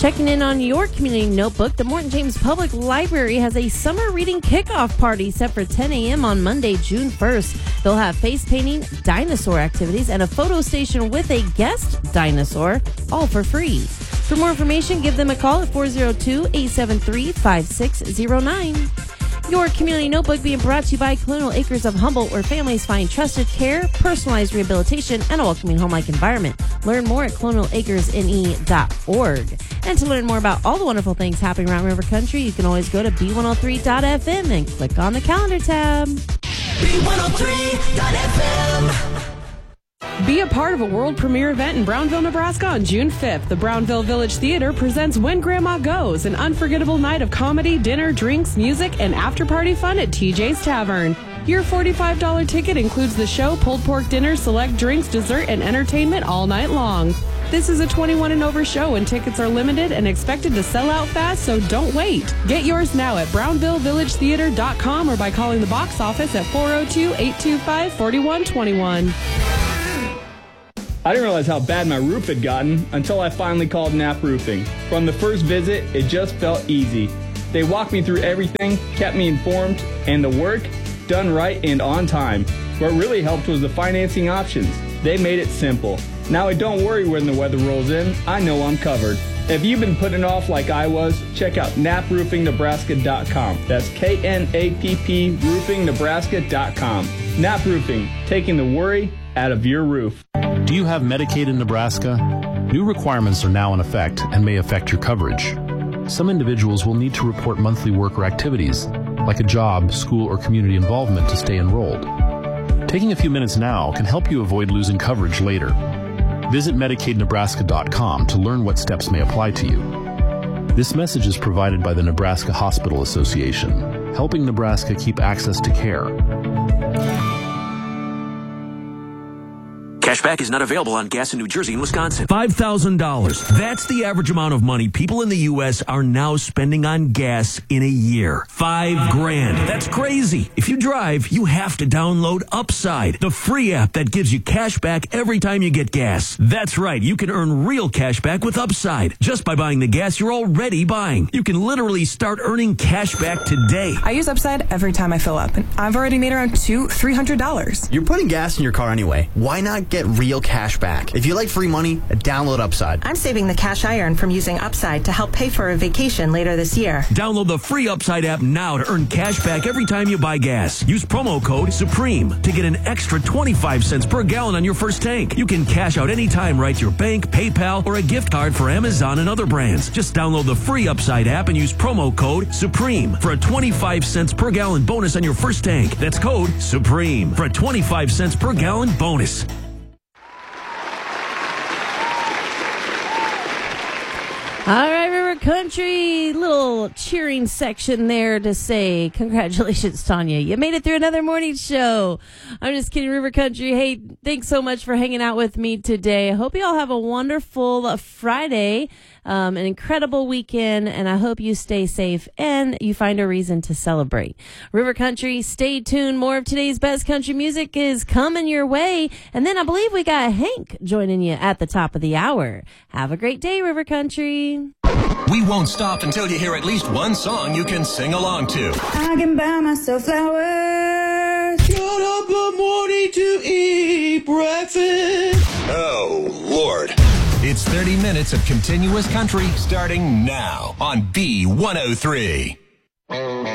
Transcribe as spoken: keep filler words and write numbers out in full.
Checking in on your community notebook, the Morton James Public Library has a summer reading kickoff party set for ten a.m. on Monday, June first. They'll have face painting, dinosaur activities, and a photo station with a guest dinosaur, all for free. For more information, give them a call at four oh two, eight seven three, five six oh nine. Your community notebook being brought to you by Colonial Acres of Humboldt, where families find trusted care, personalized rehabilitation, and a welcoming home-like environment. Learn more at colonial acres n e dot org. And to learn more about all the wonderful things happening around River Country, you can always go to b one oh three dot f m and click on the calendar tab. b one oh three dot f m. Be a part of a world premiere event in Brownville, Nebraska on June fifth. The Brownville Village Theater presents When Grandma Goes, an unforgettable night of comedy, dinner, drinks, music, and after-party fun at T J's Tavern. Your forty-five dollars ticket includes the show, pulled pork dinner, select drinks, dessert, and entertainment all night long. This is a twenty-one and over show, and tickets are limited and expected to sell out fast, so don't wait. Get yours now at brownville village theater dot com or by calling the box office at four oh two, eight two five, four one two one. I didn't realize how bad my roof had gotten until I finally called Knapp Roofing. From the first visit, it just felt easy. They walked me through everything, kept me informed, and the work done right and on time. What really helped was the financing options. They made it simple. Now I don't worry when the weather rolls in. I know I'm covered. If you've been putting it off like I was, check out knapp roofing nebraska dot com. That's K N A P P roofing nebraska dot com. Knapp Roofing, taking the worry out of your roof. Do you have Medicaid in Nebraska? New requirements are now in effect and may affect your coverage. Some individuals will need to report monthly work or activities, like a job, school, or community involvement to stay enrolled. Taking a few minutes now can help you avoid losing coverage later. Visit medicaid nebraska dot com to learn what steps may apply to you. This message is provided by the Nebraska Hospital Association, helping Nebraska keep access to care. Cashback is not available on gas in New Jersey and Wisconsin. five thousand dollars. That's the average amount of money people in the U S are now spending on gas in a year. Five grand. That's crazy. If you drive, you have to download Upside, the free app that gives you cash back every time you get gas. That's right. You can earn real cash back with Upside just by buying the gas you're already buying. You can literally start earning cash back today. I use Upside every time I fill up, and I've already made around two, three hundred dollars. You're putting gas in your car anyway. Why not get real cash back? If you like free money, download Upside. I'm saving the cash I earn from using Upside to help pay for a vacation later this year. Download the free Upside app now to earn cash back every time you buy gas. Use promo code SUPREME to get an extra twenty-five cents per gallon on your first tank. You can cash out anytime right to your bank, PayPal, or a gift card for Amazon and other brands. Just download the free Upside app and use promo code SUPREME for a twenty-five cents per gallon bonus on your first tank. That's code SUPREME for a twenty-five cents per gallon bonus. All right, River Country, little cheering section there to say congratulations, Tanya. You made it through another morning show. I'm just kidding, River Country. Hey, thanks so much for hanging out with me today. I hope you all have a wonderful Friday, um, an incredible weekend, and I hope you stay safe and you find a reason to celebrate. River Country, stay tuned. More of today's best country music is coming your way. And then I believe we got Hank joining you at the top of the hour. Have a great day, River Country. We won't stop until you hear at least one song you can sing along to. I can buy myself flowers. Get up in the morning to eat breakfast. Oh, Lord. It's thirty minutes of continuous country starting now on B one oh three.